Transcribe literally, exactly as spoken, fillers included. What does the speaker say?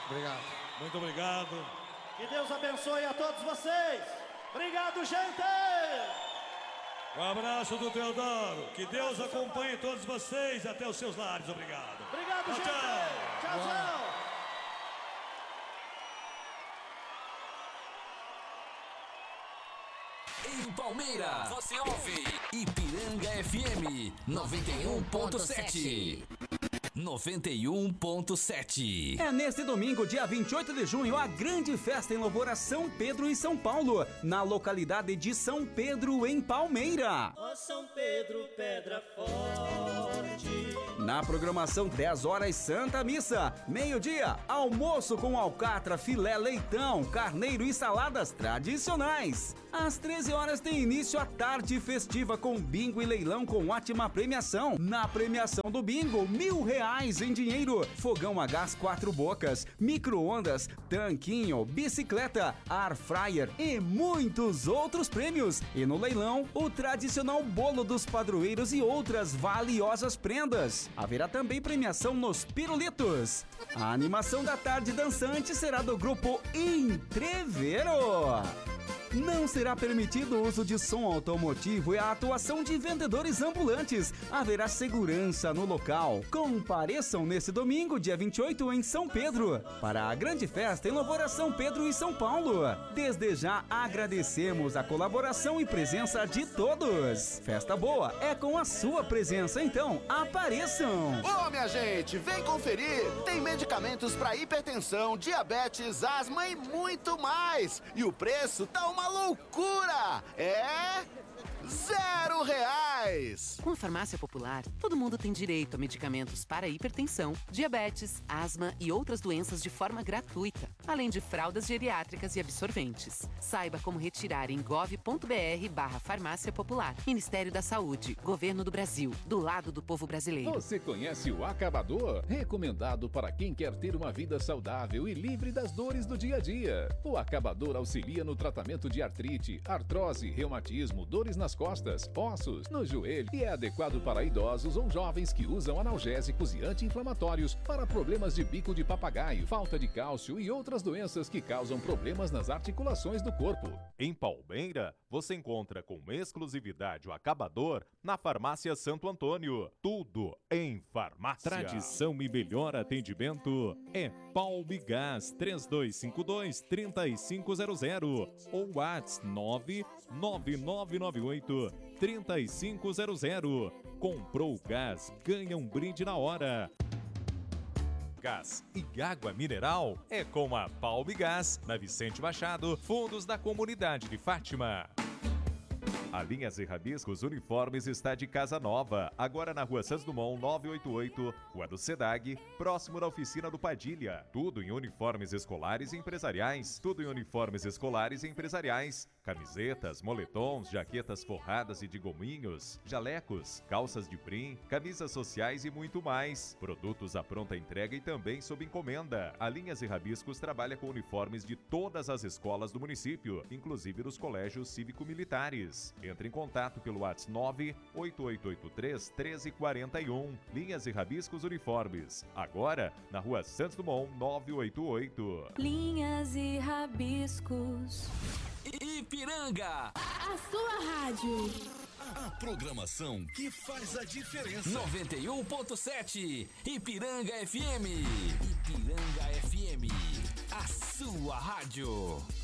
Obrigado. Muito obrigado. Que Deus abençoe a todos vocês. Obrigado, gente! Um abraço do Teodoro. Que Deus acompanhe todos vocês até os seus lares. Obrigado. Obrigado, tchau, gente! Tchau, tchau! tchau. Em Palmeiras, você ouve Ipiranga F M noventa e um ponto sete. noventa e um ponto sete. É neste domingo, dia vinte e oito de junho, a grande festa em louvor a São Pedro e São Paulo, na localidade de São Pedro, em Palmeira. Ó São Pedro, pedra forte. Na programação, dez horas, Santa Missa. Meio-dia, almoço com alcatra, filé, leitão, carneiro e saladas tradicionais. Às treze horas tem início a tarde festiva com bingo e leilão com ótima premiação. Na premiação do bingo, mil reais em dinheiro, fogão a gás quatro bocas, micro-ondas, tanquinho, bicicleta, air fryer e muitos outros prêmios. E no leilão, o tradicional bolo dos padroeiros e outras valiosas prendas. Haverá também premiação nos pirulitos. A animação da tarde dançante será do grupo Entrevero. Não será permitido o uso de som automotivo e a atuação de vendedores ambulantes. Haverá segurança no local. Compareçam nesse domingo, dia vinte e oito, em São Pedro, para a grande festa em louvor a São Pedro e São Paulo. Desde já agradecemos a colaboração e presença de todos. Festa boa é com a sua presença, então apareçam! Ô, minha gente, vem conferir! Tem medicamentos para hipertensão, diabetes, asma e muito mais! E o preço tá uma loucura! É... zero reais! Com a Farmácia Popular, todo mundo tem direito a medicamentos para hipertensão, diabetes, asma e outras doenças de forma gratuita, além de fraldas geriátricas e absorventes. Saiba como retirar em gov.br barra Farmácia Popular. Ministério da Saúde, Governo do Brasil, do lado do povo brasileiro. Você conhece o Acabador? Recomendado para quem quer ter uma vida saudável e livre das dores do dia a dia. O Acabador auxilia no tratamento de artrite, artrose, reumatismo, dores nas costas, ossos, no joelho e é adequado para idosos ou jovens que usam analgésicos e anti-inflamatórios para problemas de bico de papagaio, falta de cálcio e outras doenças que causam problemas nas articulações do corpo. Em Palmeira, você encontra com exclusividade o Acabador na Farmácia Santo Antônio. Tudo em farmácia. Tradição e melhor atendimento é Palmigás três dois cinco dois, três cinco zero zero ou WhatsApp nove nove nove nove oito, três cinco zero zero. Comprou gás, ganha um brinde na hora. Gás e água mineral é com a Palmigás, na Vicente Machado, fundos da comunidade de Fátima. A Linhas e Rabiscos Uniformes está de casa nova, agora na Rua Santos Dumont novecentos e oitenta e oito, Rua do Sedag, próximo da oficina do Padilha. Tudo em uniformes escolares e empresariais. Tudo em uniformes escolares e empresariais. Camisetas, moletons, jaquetas forradas e de gominhos, jalecos, calças de brim, camisas sociais e muito mais. Produtos à pronta entrega e também sob encomenda. A Linhas e Rabiscos trabalha com uniformes de todas as escolas do município, inclusive dos colégios cívico-militares. Entre em contato pelo WhatsApp nove oito oito oito três, um três quatro um. Linhas e Rabiscos Uniformes. Agora, na Rua Santos Dumont novecentos e oitenta e oito. Linhas e Rabiscos. Ipiranga, a sua rádio. A programação que faz a diferença. noventa e um ponto sete. Ipiranga F M. Ipiranga F M. A sua rádio.